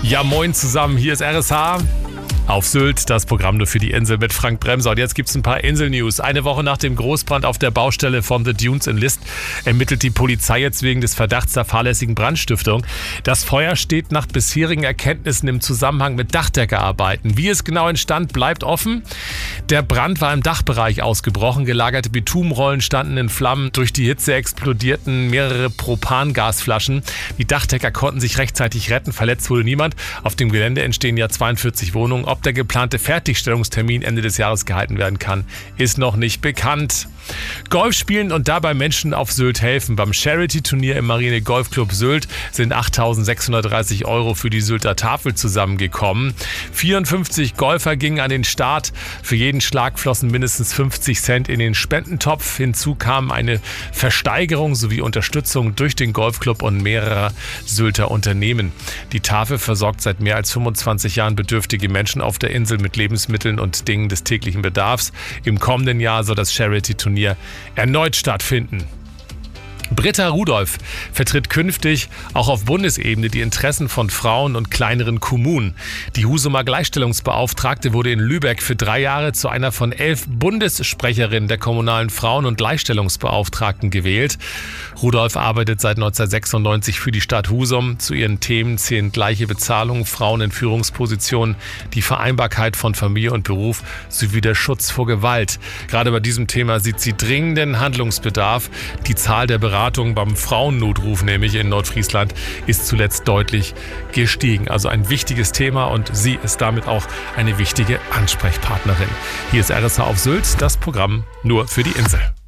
Ja, moin zusammen, hier ist RSH. Auf Sylt, das Programm nur für die Insel mit Frank Bremser. Und jetzt gibt es ein paar Insel-News. Eine Woche nach dem Großbrand auf der Baustelle von The Dunes in List ermittelt die Polizei jetzt wegen des Verdachts der fahrlässigen Brandstiftung. Das Feuer steht nach bisherigen Erkenntnissen im Zusammenhang mit Dachdeckerarbeiten. Wie es genau entstand, bleibt offen. Der Brand war im Dachbereich ausgebrochen. Gelagerte Bitumenrollen standen in Flammen. Durch die Hitze explodierten mehrere Propangasflaschen. Die Dachdecker konnten sich rechtzeitig retten. Verletzt wurde niemand. Auf dem Gelände entstehen ja 42 Wohnungen. Ob der geplante Fertigstellungstermin Ende des Jahres gehalten werden kann, ist noch nicht bekannt. Golf spielen und dabei Menschen auf Sylt helfen. Beim Charity-Turnier im Marine Golfclub Sylt sind 8.630 € für die Sylter Tafel zusammengekommen. 54 Golfer gingen an den Start. Für jeden Schlag flossen mindestens 50 Cent in den Spendentopf. Hinzu kam eine Versteigerung sowie Unterstützung durch den Golfclub und mehrerer Sylter Unternehmen. Die Tafel versorgt seit mehr als 25 Jahren bedürftige Menschen auf der Insel mit Lebensmitteln und Dingen des täglichen Bedarfs. Im kommenden Jahr soll das Charity-Turnier erneut stattfinden. Britta Rudolph vertritt künftig auch auf Bundesebene die Interessen von Frauen und kleineren Kommunen. Die Husumer Gleichstellungsbeauftragte wurde in Lübeck für 3 Jahre zu einer von 11 Bundessprecherinnen der kommunalen Frauen- und Gleichstellungsbeauftragten gewählt. Rudolph arbeitet seit 1996 für die Stadt Husum. Zu ihren Themen zählen gleiche Bezahlung, Frauen in Führungspositionen, die Vereinbarkeit von Familie und Beruf sowie der Schutz vor Gewalt. Gerade bei diesem Thema sieht sie dringenden Handlungsbedarf. Die Zahl der Beratungen beim Frauennotruf, nämlich in Nordfriesland, ist zuletzt deutlich gestiegen. Also ein wichtiges Thema und sie ist damit auch eine wichtige Ansprechpartnerin. Hier ist RSH auf Sylt, das Programm nur für die Insel.